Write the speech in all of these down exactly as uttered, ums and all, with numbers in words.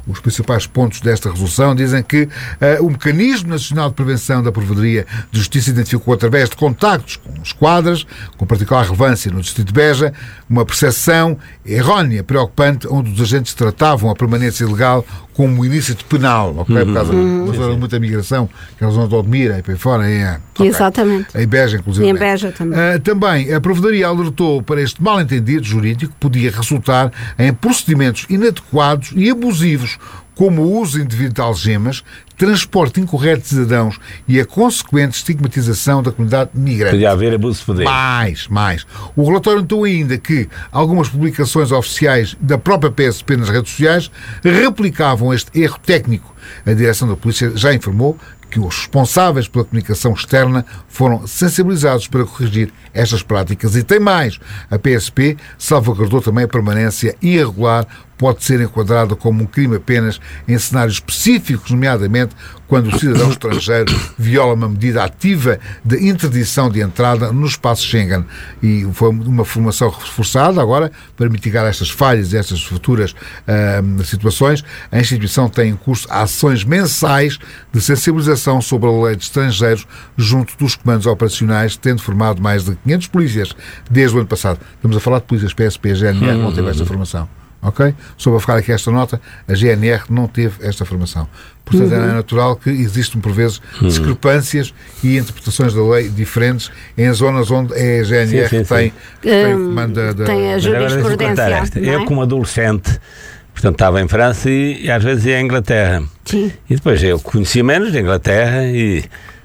Os principais pontos desta resolução dizem que uh, o Mecanismo Nacional de Prevenção da Provedoria de Justiça identificou, através de contactos com esquadras, com particular relevância no Distrito de Beja, uma percepção errónea, preocupante, onde os agentes tratavam a permanência ilegal como um ilícito penal, ok? Uhum. Por causa uhum. de muita migração, que é a zona de Odmira e para aí fora. É, okay. Exatamente. Em Beja, inclusive. E em Beja também. Uh, também, a Provedoria alertou para este mal-entendido jurídico que podia resultar em procedimentos inadequados e abusivos, como o uso indevido de algemas, transporte incorreto de cidadãos e a consequente estigmatização da comunidade migrante. Podia haver abuso de poder. Mais, mais. O relatório notou ainda que algumas publicações oficiais da própria P S P nas redes sociais replicavam este erro técnico. A direção da Polícia já informou que os responsáveis pela comunicação externa foram sensibilizados para corrigir estas práticas. E tem mais. A P S P salvaguardou também a permanência irregular, pode ser enquadrada como um crime apenas em cenários específicos, nomeadamente quando o cidadão estrangeiro viola uma medida ativa de interdição de entrada no espaço Schengen. E foi uma formação reforçada agora para mitigar estas falhas e estas futuras uh, situações. A instituição tem em curso ações mensais de sensibilização sobre a lei de estrangeiros junto dos comandos operacionais, tendo formado mais de quinhentos polícias desde o ano passado. Estamos a falar de polícias P S P, G N R, não teve esta formação. Ok? Só para ficar aqui esta nota, a G N R não teve esta formação. Portanto, uhum. é natural que existam, por vezes, discrepâncias uhum. e interpretações da lei diferentes em zonas onde é a G N R sim, sim, que tem, tem o comando da... da... Tem a jurisprudência. Eu, como adolescente, portanto, estava em França e, e às vezes ia à Inglaterra. Sim. E depois eu conhecia menos da Inglaterra e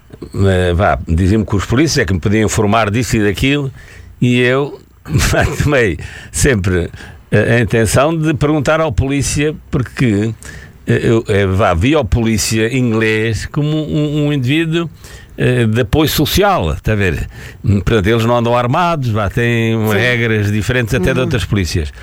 vá, diziam-me que os polícias é que me podiam informar disso e daquilo, e eu tomei sempre a intenção de perguntar ao polícia, porque eu, eu vá, via o polícia inglês como um, um indivíduo uh, de apoio social, está a ver? Portanto, eles não andam armados, vá, têm Sim. regras diferentes até uhum. de outras polícias.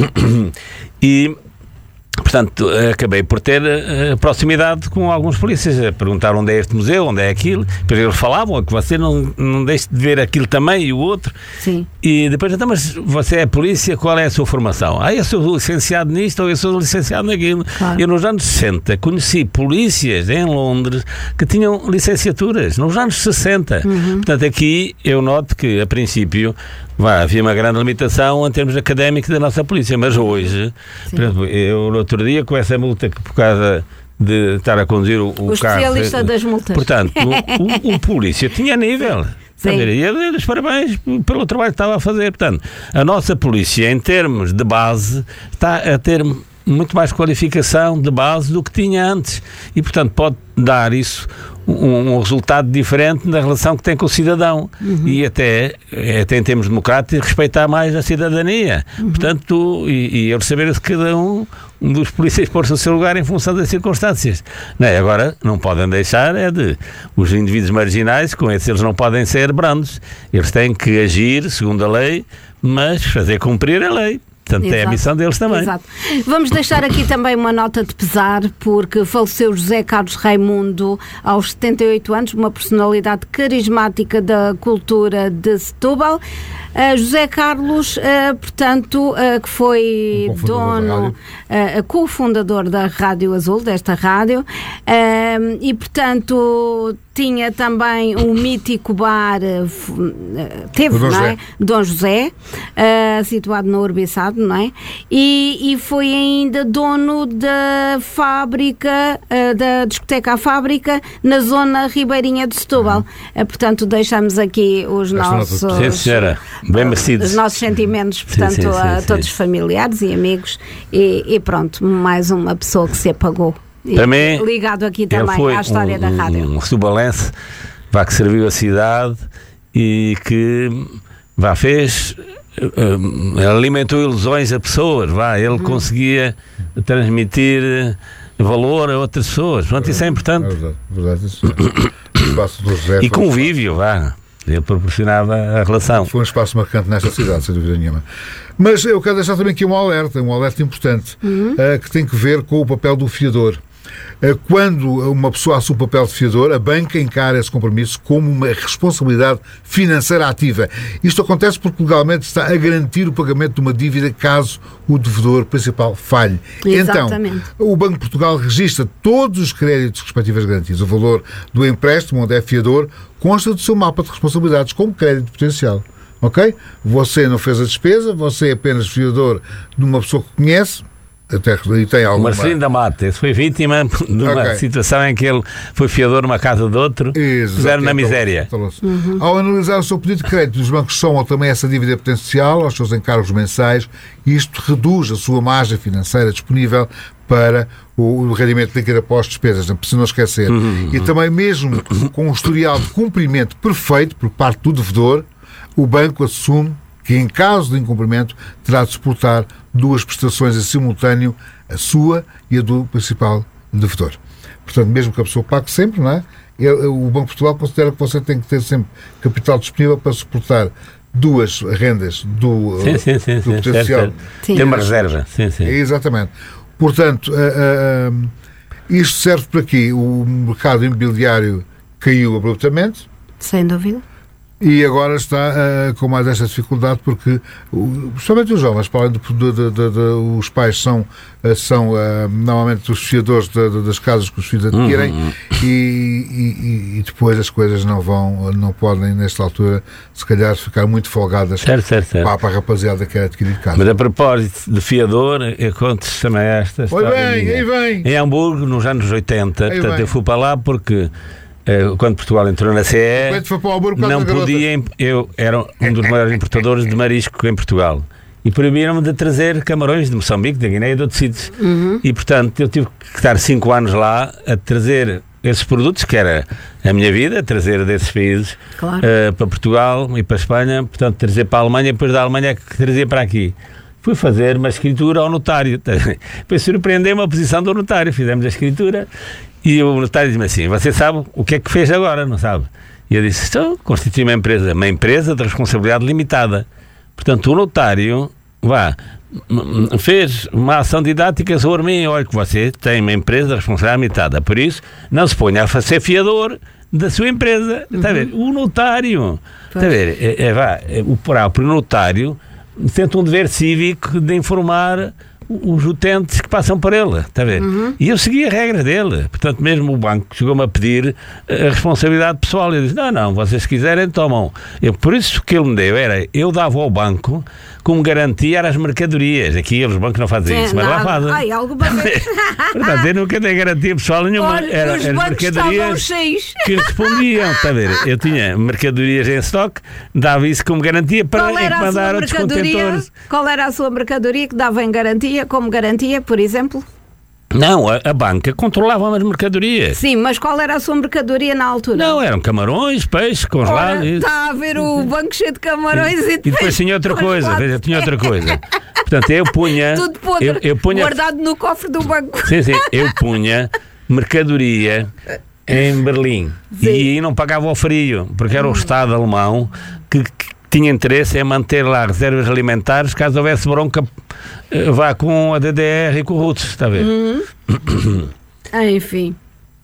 E portanto, acabei por ter uh, proximidade com alguns polícias, a perguntar onde é este museu, onde é aquilo, depois eles falavam que você não, não deixe de ver aquilo também e o outro. Sim. E depois, então, mas você é polícia, qual é a sua formação? Ah, eu sou licenciado nisto ou eu sou licenciado naquilo. Claro. Eu nos anos sessenta conheci polícias em Londres que tinham licenciaturas, nos anos sessenta. Uhum. Portanto, aqui eu noto que, a princípio, Vá, havia uma grande limitação em termos académicos da nossa polícia, mas hoje, por exemplo, eu no outro dia com essa multa que por causa de estar a conduzir o, o, o carro... O especialista das multas. Portanto, o, o, o polícia tinha nível. Sim. E eu dei os parabéns pelo trabalho que estava a fazer. Portanto, a nossa polícia, em termos de base, está a ter muito mais qualificação de base do que tinha antes. E, portanto, pode dar isso um, um resultado diferente na relação que tem com o cidadão. Uhum. E até, até em termos democráticos, respeitar mais a cidadania. Uhum. Portanto, e, e eles saberem que cada um, um dos polícias pôr-se no seu lugar em função das circunstâncias. Não é? Agora, não podem deixar é de os indivíduos marginais, com esses eles não podem ser brandos. Eles têm que agir segundo a lei, mas fazer cumprir a lei. Portanto, exato, é a missão deles também. Exato. Vamos deixar aqui também uma nota de pesar, porque faleceu José Carlos Raimundo aos setenta e oito anos, uma personalidade carismática da cultura de Setúbal. Uh, José Carlos, uh, portanto, uh, que foi um dono, uh, cofundador da Rádio Azul, desta rádio, uh, e, portanto, tinha também um mítico bar, uh, teve, Dom não é? Dom José, uh, situado no Urbiçado, não é? E, e foi ainda dono da fábrica, uh, da discoteca à Fábrica, na zona ribeirinha de Setúbal. Uhum. Uh, portanto, deixamos aqui os Esta nossos... Sim, senhora. Bem merecidos. Os nossos sentimentos, portanto, sim, sim, sim, a sim. todos os familiares e amigos, e, e pronto, mais uma pessoa que se apagou. Para mim, ligado aqui também à história um, da rádio. Um setubalense, vá, que serviu a cidade e que, vá, fez, uh, alimentou ilusões a pessoas, vá, ele hum. conseguia transmitir valor a outras pessoas. Pronto, isso é importante. É verdade, verdade, isso é. E convívio, vá. Ele proporcionava a relação. Foi um espaço marcante nesta cidade, sem dúvida nenhuma. Mas eu quero deixar também aqui um alerta, um alerta importante, uhum. uh, que tem que ver com o papel do fiador. Quando uma pessoa assume o papel de fiador, a banca encara esse compromisso como uma responsabilidade financeira ativa. Isto acontece porque legalmente está a garantir o pagamento de uma dívida caso o devedor principal falhe. Exatamente. Então, o Banco de Portugal registra todos os créditos respectivas garantias. O valor do empréstimo, onde é fiador, consta do seu mapa de responsabilidades como crédito potencial. Ok? Você não fez a despesa, você é apenas fiador de uma pessoa que conhece, até e tem alguma... Marcelino da Mata, esse foi vítima de uma okay. situação em que ele foi fiador numa casa de outro, puseram na miséria. Uhum. Ao analisar o seu pedido de crédito, os bancos somam também essa dívida potencial aos seus encargos mensais e isto reduz a sua margem financeira disponível para o rendimento líquido após despesas, não precisa não esquecer. Uhum. E também mesmo com um historial de cumprimento perfeito por parte do devedor, o banco assume que, em caso de incumprimento, terá de suportar duas prestações em simultâneo, a sua e a do principal devedor. Portanto, mesmo que a pessoa pague sempre, não é? O Banco de Portugal considera que você tem que ter sempre capital disponível para suportar duas rendas do, sim, sim, sim, do sim, potencial. Certo, certo. Tem uma reserva. Sim, sim. Exatamente. Portanto, uh, uh, isto serve para aqui. O mercado imobiliário caiu abruptamente. Sem dúvida. E agora está uh, com mais esta dificuldade porque, uh, principalmente os jovens, para além de, de, de, de, de os pais são, uh, são uh, normalmente os fiadores de, de, das casas que os filhos adquirem uhum. e, e, e depois as coisas não vão, não podem, nesta altura, se calhar ficar muito folgadas certo, certo, certo. Para, para a rapaziada que quer adquirir casa. Mas a propósito de fiador, eu conto-se também esta história. Oi, bem, aí vem. Em Hamburgo, nos anos oitenta, aí portanto vem. Eu fui para lá porque... quando Portugal entrou na C E, não podia, eu era um dos maiores importadores de marisco em Portugal e proibiram-me de trazer camarões de Moçambique, da Guiné e de outros sítios. Uhum. E portanto eu tive que estar cinco anos lá a trazer esses produtos, que era a minha vida, trazer desses países claro. uh, para Portugal e para a Espanha, portanto trazer para a Alemanha, depois da Alemanha que trazia para aqui. Fui fazer uma escritura ao notário, depois surpreendeu-me a posição do notário, fizemos a escritura. E o notário disse-me assim, você sabe o que é que fez agora, não sabe? E eu disse, então, constitui uma empresa, uma empresa de responsabilidade limitada. Portanto, o notário, vá, fez uma ação didática sobre mim, olha que você tem uma empresa de responsabilidade limitada, por isso, não se ponha a ser fiador da sua empresa. Uhum. Está a ver? O notário, está a ver? É, é, vá, é, o próprio notário sente um dever cívico de informar os utentes que passam por ele, está a ver? Uhum. E eu segui a regra dele. Portanto, mesmo o banco chegou-me a pedir a responsabilidade pessoal. Eu disse, não, não, vocês se quiserem, tomam. Eu, por isso que ele me deu era, eu dava ao banco como garantia as mercadorias. Aqui os bancos não fazem Sim, isso, mas nada. lá fazem. Ai, algo bem. Portanto, eu nunca dei garantia pessoal nenhuma. Olha, era os as mercadorias que respondiam, está a ver? Eu tinha mercadorias em estoque, dava isso como garantia para encomendar outros contentores. Qual era a sua mercadoria que dava em garantia, como garantia, por exemplo? Não, a, a banca controlava as mercadorias. Sim, mas qual era a sua mercadoria na altura? Não, eram camarões, peixes, congelados. Está a ver o banco cheio de camarões e, e depois tinha outra coisa, veja, tinha outra coisa. Portanto, eu punha... Tudo podre, eu, eu punha, guardado no cofre do banco. Sim, sim, eu punha mercadoria em Berlim. Sim. E aí não pagava o frio, porque era o Estado alemão que... que tinha interesse em manter lá reservas alimentares caso houvesse bronca vá com a D D R e com o Roots, está a ver? Uhum. Enfim.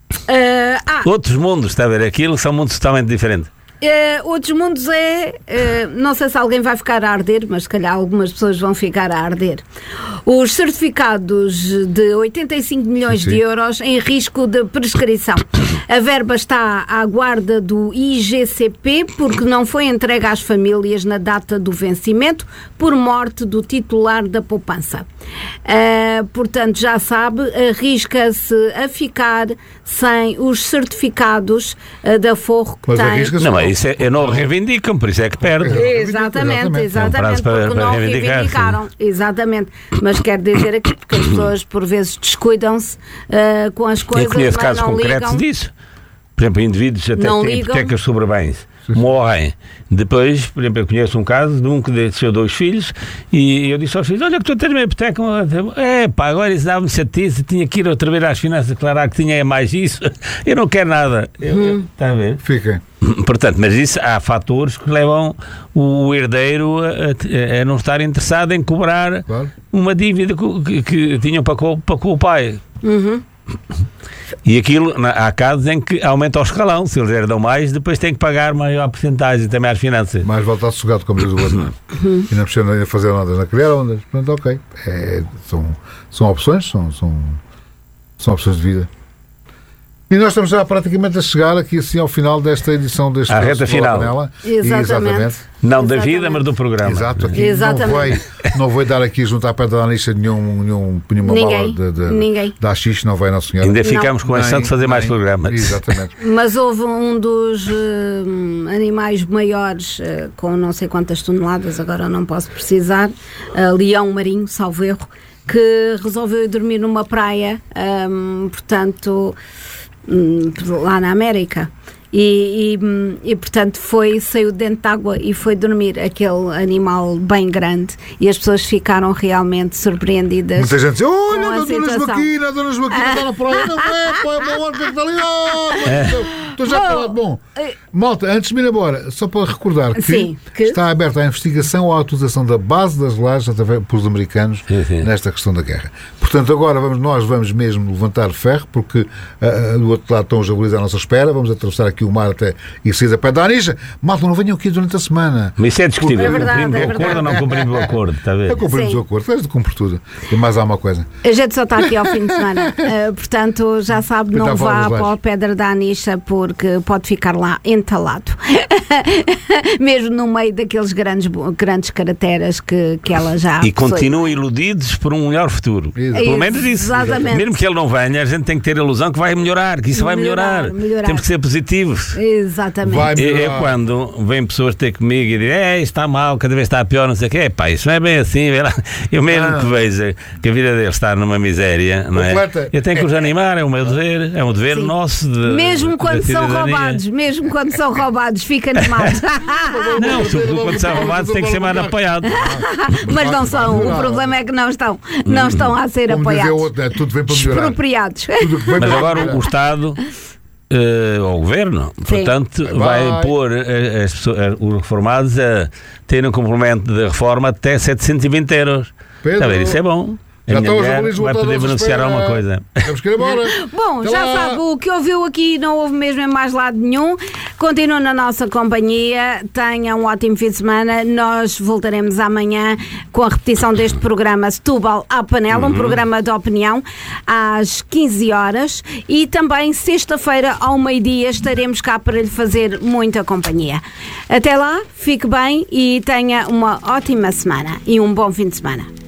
Uh, ah. Outros mundos, está a ver? Aquilo são mundos totalmente diferentes. Uh, outros mundos é, uh, não sei se alguém vai ficar a arder, mas se calhar algumas pessoas vão ficar a arder. Os certificados de oitenta e cinco milhões Sim. de euros em risco de prescrição. A verba está à guarda do I G C P porque não foi entregue às famílias na data do vencimento por morte do titular da poupança. Uh, portanto, já sabe, arrisca-se a ficar sem os certificados uh, de aforro que mas tem. Não, mas isso é, eu não reivindicam, por isso é que perde. Exatamente, exatamente, exatamente para, porque para não reivindicar, reivindicaram. Sim. Exatamente. Mas quero dizer aqui, porque as pessoas por vezes descuidam-se uh, com as coisas. Eu conheço mas casos não concretos ligam. disso. Por exemplo, indivíduos até Não que têm ligam. hipotecas sobre bens, morrem. Depois, por exemplo, eu conheço um caso de um que deixou dois filhos e eu disse aos filhos, olha que tu tens uma hipoteca. É pá, agora isso dava-me chatice, tinha que ir outra vez às finanças declarar que tinha mais isso. Eu não quero nada. Eu, Hum. Está a ver? Fiquem. Portanto, mas isso há fatores que levam o herdeiro a, a, a não estar interessado em cobrar Claro. uma dívida que, que, que tinham para com, para com o pai. Uhum. E aquilo, há casos em que aumenta o escalão. Se eles herdam mais, depois têm que pagar maior porcentagem também às finanças. Mais voltar sossegado, como diz o outro. E não precisa ainda fazer ondas, não criar ondas. Portanto, ok. É, são, são opções, são, são, são opções de vida. E nós estamos já praticamente a chegar aqui assim ao final desta edição deste à reta final. Panela. Exatamente. Exatamente. Não da Exatamente. vida, mas do programa. Exato, aqui Exatamente. não vai, não vai dar aqui junto à pedra da Anisha nenhum, nenhum, nenhuma Ninguém. bala de, de, Ninguém. da Xix, não vai, não senhora. Ainda ficamos com a chance de fazer mais Nem- programas. Exatamente. Mas houve um dos eh, animais maiores, eh, com não sei quantas toneladas, agora não posso precisar, eh, leão marinho, salvo erro, que resolveu ir dormir numa praia, hum, portanto, hum, lá na América. E, e, e, portanto foi, saiu dentro de água e foi dormir, aquele animal bem grande, e as pessoas ficaram realmente surpreendidas. Muita gente diz: olha, com a a dona situação. Joaquina, a dona Joaquina está na praia. Não é, pá, é uma hora que está ali. Oh, estou já a falar. Bom, malta, antes de ir embora, só para recordar que, Sim, que- está aberta a investigação ou a utilização da base das lajes através pelos americanos Sim, sim. nesta questão da guerra. Portanto, agora vamos, nós vamos mesmo levantar ferro, porque ah, ah, do outro lado estão os javelis à nossa espera. Vamos atravessar aqui o mar até e sair da pé da Anisha. Malta, não venham aqui durante a semana. Mas isso é discutível. É verdade, Cumprimos é o acordo verdade. ou não cumprimos o acordo? Está a ver? É cumprimos Sim. o acordo, tens de cumprir tudo. E mais há uma coisa. A gente só está aqui ao fim de semana. Uh, portanto, já sabe, Tentar não falar vá dos para a lajes. Pedra da Anisha, porque pode ficar lá entalado. Mesmo no meio daqueles grandes, bo- grandes crateras que, que ela já E possui. continuam iludidos por um melhor futuro. Exato. Pelo menos isso. Exatamente. Mesmo que ele não venha, a gente tem que ter a ilusão que vai melhorar, que isso vai Melhorar, melhorar. melhorar. Temos que ser positivos. Exatamente. Vai É, é melhorar. quando vêm pessoas ter comigo e dizem: é, isto está mal, cada vez está pior, não sei o quê. É pá, isso não é bem assim. Vê lá. Eu mesmo Ah. que veja que a vida deles está numa miséria, não é? Completa. Eu tenho que os animar, é o meu dever, é um dever Sim. nosso. De, Mesmo da quando são cidadania. roubados, mesmo quando são roubados, fica animado. Não, sobretudo quando são roubados, tem que ser mais apoiado. Mas não são. O problema é que não estão. Não estão a ser Como dizer o apoiados. outro, é, tudo vem para melhorar. Expropriados. Tudo que vem Mas para agora melhorar. o, o Estado, eh, ou o Governo, portanto, Vai. vai pôr eh, as pessoas, eh, os reformados a terem um complemento de reforma até setecentos e vinte euros. Pedro, Está a ver? Isso é bom. A já minha estão os mulher javelis vai voltados poder à beneficiar espera. alguma coisa. Temos que ir embora. Bom, Até já lá. sabe, o que ouviu aqui não houve mesmo em mais lado nenhum. Continua na nossa companhia. Tenha um ótimo fim de semana. Nós voltaremos amanhã com a repetição deste programa Setúbal à Panela, um programa de opinião, às quinze horas. E também sexta-feira, ao meio-dia, estaremos cá para lhe fazer muita companhia. Até lá, fique bem e tenha uma ótima semana e um bom fim de semana.